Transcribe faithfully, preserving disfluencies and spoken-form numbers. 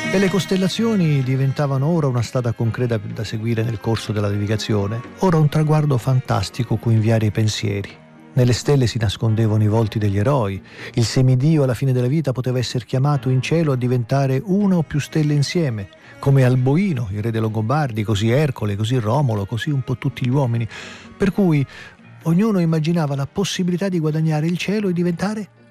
E le costellazioni diventavano ora una strada concreta da seguire nel corso della navigazione, ora un traguardo fantastico cui inviare i pensieri. Nelle stelle si nascondevano i volti degli eroi. Il semidio alla fine della vita poteva essere chiamato in cielo a diventare una o più stelle insieme, come Alboino, il re dei Longobardi, così Ercole, così Romolo, così un po' tutti gli uomini. Per cui ognuno immaginava la possibilità di guadagnare il cielo e diventare